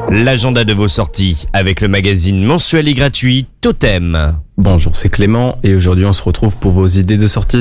L'agenda de vos sorties avec le magazine mensuel et gratuit Totem. Bonjour, c'est Clément et aujourd'hui on se retrouve pour vos idées de sortie.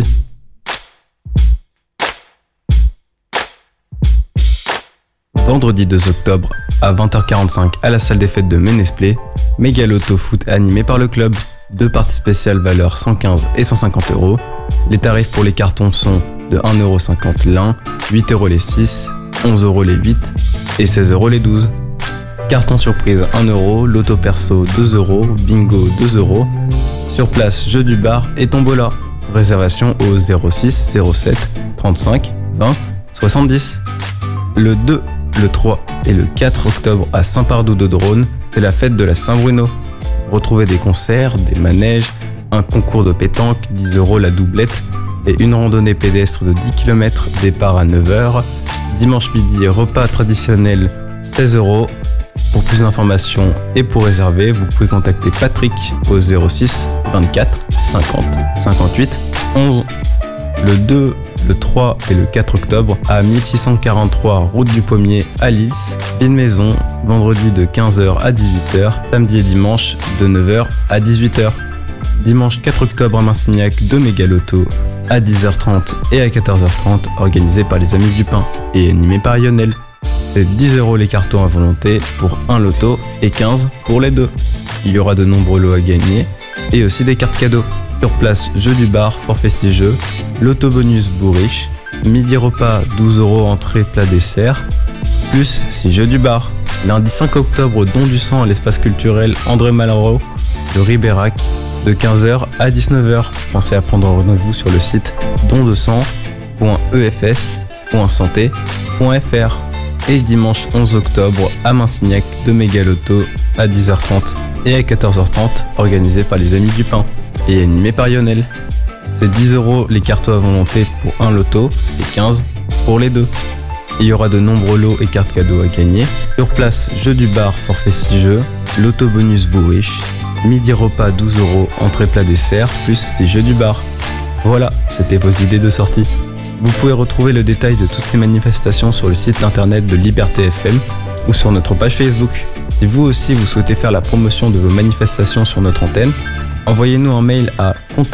Vendredi 2 octobre à 20h45 à la salle des fêtes de Ménesplé, Méga Loto Foot animé par le club. 2 parties spéciales valeur 115 et 150 euros. Les tarifs pour les cartons sont de 1,50€ l'un, 8 euros les 6, 11 euros les 8 et 16 euros les 12. Carton surprise 1 euro, loto perso 2 euros, bingo 2 euros. Sur place, jeu du bar et tombola. Réservation au 06 07 35 20 70. Le 2, le 3 et le 4 octobre à Saint-Pardoux-de-Drône, c'est la fête de la Saint-Bruno. Retrouvez des concerts, des manèges, un concours de pétanque, 10 euros la doublette et une randonnée pédestre de 10 km, départ à 9h. Dimanche midi, repas traditionnel 16 euros. Pour plus d'informations et pour réserver, vous pouvez contacter Patrick au 06 24 50 58 11. Le 2, le 3 et le 4 octobre à 1643 route du Pommier à Lille, une maison, vendredi de 15h à 18h, samedi et dimanche de 9h à 18h. Dimanche 4 octobre à Marcignac de Méga Loto à 10h30 et à 14h30, organisé par les Amis du Pain et animé par Lionel. C'est 10 euros les cartons à volonté pour un loto et 15 pour les deux. Il y aura de nombreux lots à gagner et aussi des cartes cadeaux. Sur place, jeu du bar, forfait 6 jeux, loto bonus bourriche, midi repas 12 euros entrée plat dessert, plus 6 jeux du bar. Lundi 5 octobre, don du sang à l'espace culturel André Malraux de Ribérac de 15h à 19h. Pensez à prendre rendez-vous sur le site dondesang.efs.santé.fr. Et dimanche 11 octobre à Marcignac de Méga Loto à 10h30 et à 14h30, organisé par les Amis du Pain et animé par Lionel. C'est 10 euros les cartons à volonté pour un loto et 15 pour les deux. Il y aura de nombreux lots et cartes cadeaux à gagner. Sur place, jeu du bar, forfait 6 jeux, loto bonus bourriche, midi repas 12 euros, entrée plat dessert, plus 6 jeux du bar. Voilà, c'était vos idées de sortie. Vous pouvez retrouver le détail de toutes ces manifestations sur le site internet de Liberté FM ou sur notre page Facebook. Si vous aussi vous souhaitez faire la promotion de vos manifestations sur notre antenne, envoyez-nous un mail à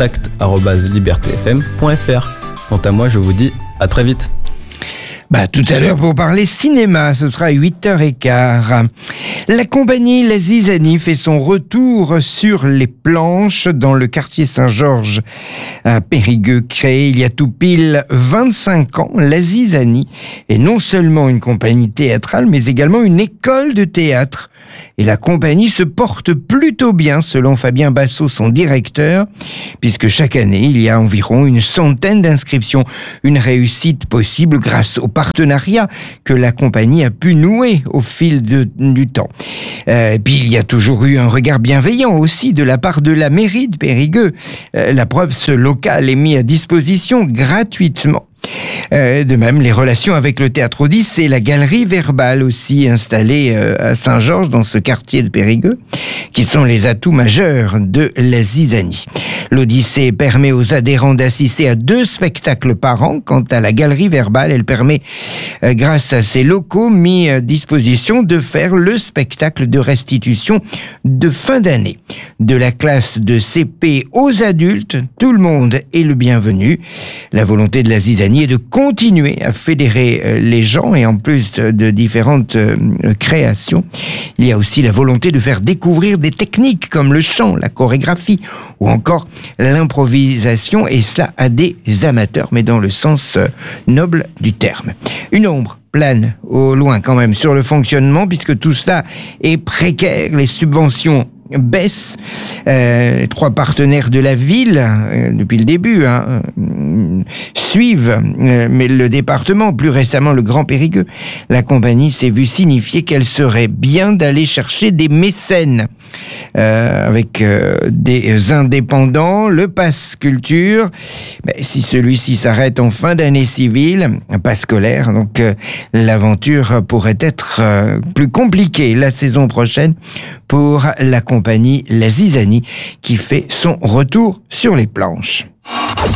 contact@libertefm.fr. Quant à moi, je vous dis à très vite. Tout à l'heure pour parler cinéma, ce sera à 8h15. La compagnie La Zizanie fait son retour sur les planches dans le quartier Saint-Georges à Périgueux. Créée il y a tout pile 25 ans, La Zizanie est non seulement une compagnie théâtrale, mais également une école de théâtre. Et la compagnie se porte plutôt bien, selon Fabien Bassot, son directeur, puisque chaque année, il y a environ une centaine d'inscriptions. Une réussite possible grâce au partenariat que la compagnie a pu nouer au fil du temps. Puis il y a toujours eu un regard bienveillant aussi de la part de la mairie de Périgueux. La preuve, ce local est mis à disposition gratuitement. De même, les relations avec le Théâtre Odyssée et la Galerie Verbale aussi installée à Saint-Georges dans ce quartier de Périgueux, qui sont les atouts majeurs de La Zizanie. L'Odyssée permet aux adhérents d'assister à 2 spectacles par an. Quant à la Galerie Verbale, elle permet, grâce à ses locaux mis à disposition, de faire le spectacle de restitution de fin d'année. De la classe de CP aux adultes, tout le monde est le bienvenu. La volonté de La Zizanie est de continuer à fédérer les gens et en plus de différentes créations, il y a aussi la volonté de faire découvrir des techniques comme le chant, la chorégraphie ou encore l'improvisation, et cela à des amateurs, mais dans le sens noble du terme. Une ombre plane au loin quand même sur le fonctionnement, puisque tout cela est précaire, les subventions baissent. Les 3 partenaires de la ville, depuis le début, suivent, mais le département, plus récemment le Grand Périgueux, la compagnie s'est vue signifier qu'elle serait bien d'aller chercher des mécènes avec des indépendants, le pass culture, mais si celui-ci s'arrête en fin d'année civile, un pass scolaire, donc l'aventure pourrait être plus compliquée la saison prochaine pour la compagnie La Zizanie qui fait son retour sur les planches.